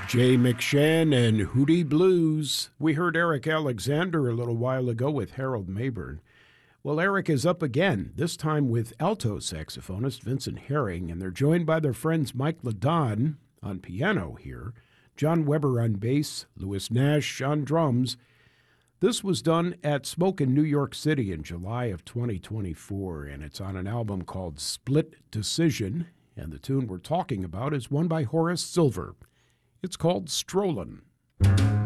Jay McShann and Hootie Blues. We heard Eric Alexander a little while ago with Harold Mayburn. Well, Eric is up again, this time with alto saxophonist Vincent Herring, and they're joined by their friends Mike Ladon on piano here, John Weber on bass, Louis Nash on drums. This was done at Smoke in New York City in July of 2024, and it's on an album called Split Decision, and the tune we're talking about is one by Horace Silver. It's called Strollin'.